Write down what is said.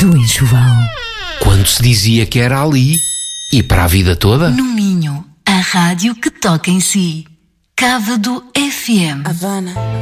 do enxoval. Quando se dizia que era ali e para a vida toda. No Minho, a rádio que toca em si. Cávado FM. Havana.